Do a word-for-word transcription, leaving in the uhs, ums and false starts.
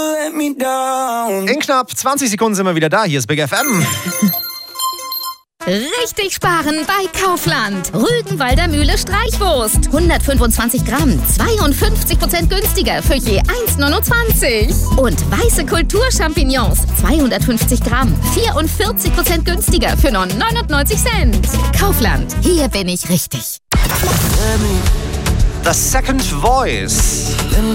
In knapp zwanzig Sekunden sind wir wieder da. Hier ist Big F M. Richtig sparen bei Kaufland. Rügenwalder Mühle Streichwurst. hundertfünfundzwanzig Gramm, zweiundfünfzig Prozent günstiger für je eins neunundzwanzig. Und weiße Kulturchampignons, zweihundertfünfzig Gramm, vierundvierzig Prozent günstiger für nur neunundneunzig Cent. Kaufland, hier bin ich richtig. The Second Voice.